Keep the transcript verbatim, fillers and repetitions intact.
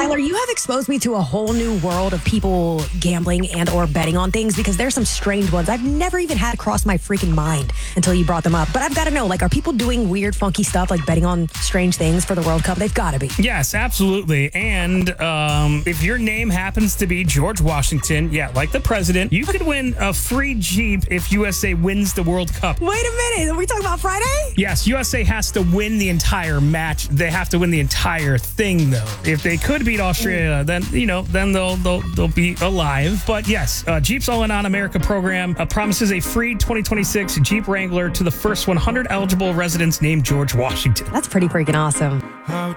Tyler, you have exposed me to a whole new world of people gambling and or betting on things because there's some strange ones I've never even had cross my freaking mind until you brought them up. But I've got to know, like, are people doing weird, funky stuff like betting on strange things for the World Cup? They've got to be. Yes, absolutely. And um, if your name happens to be George Washington, yeah, like the president, you could win a free Jeep if U S A wins the World Cup. Wait a minute. Are we talking about Friday? Yes, U S A has to win the entire match. They have to win the entire thing, though. If they could beat Australia, then, you know, then they'll they'll, they'll be alive. But yes, uh, Jeep's All In On America program uh, promises a free twenty twenty-six Jeep Wrangler to the first one hundred eligible residents named George Washington. That's pretty freaking awesome.